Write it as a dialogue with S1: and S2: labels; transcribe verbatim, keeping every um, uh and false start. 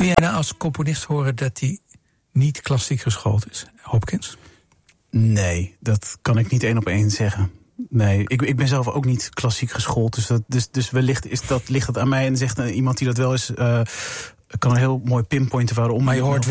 S1: Kun jij nou als componist horen dat hij niet klassiek geschoold is, Hopkins?
S2: Nee, dat kan ik niet één op één zeggen. Nee, ik, ik ben zelf ook niet klassiek geschoold. Dus, dat, dus, dus wellicht is dat, ligt dat aan mij. En zegt uh, iemand die dat wel is, uh, kan een heel mooi pinpointen waarom.
S1: Maar je hoort